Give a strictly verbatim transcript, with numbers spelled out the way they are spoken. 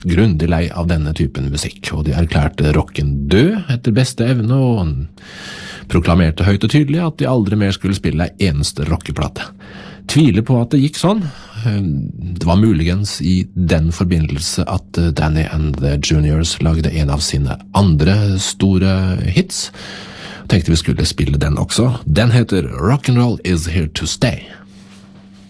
grundig lei av denne typen musikk, og de erklærte rocken død etter beste evne, og proklamerte høyt og tydelig at de aldri mer skulle spille ei eneste rockeplate. Tviler på at det gikk sånn. Det var muligens i den forbindelse at Danny and the Juniors lagde en av sine andre store hits. Tenkte vi skulle spille den også. Den heter Rock'n'Roll Is Here to Stay.